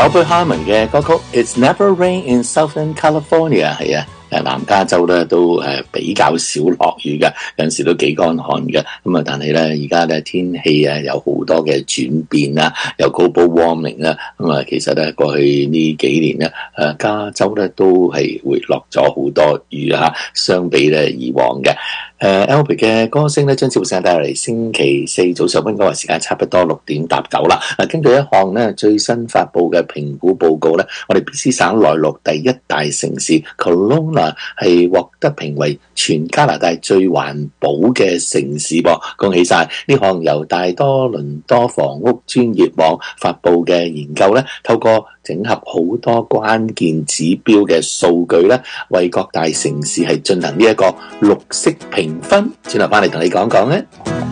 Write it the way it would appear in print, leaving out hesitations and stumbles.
Albert Hammond 嘅歌曲 It's Never Rain in Southern California， 係啊，南加州咧都比較少落雨嘅，有陣時都幾乾旱嘅。咁啊，但係咧而家咧天氣啊有好多嘅轉變啦，有 global warming 啦。咁啊，其實咧過去呢幾年咧，加州咧都係會落咗好多雨啊，相比咧以往嘅。Albert 嘅歌聲咧，將節目時間帶嚟星期四早上溫哥華時間差不多6點搭9啦。根據一項咧最新發佈嘅評估報告咧，我哋 BC 省內陸第一大城市 Kelowna 係獲得評為全加拿大最環保嘅城市噃，恭喜晒！呢項由大多倫多房屋專業網發佈嘅研究咧，透過整合好多關鍵指標嘅數據咧，為各大城市係進行呢一個綠色評分。轉頭翻嚟同你講講咧。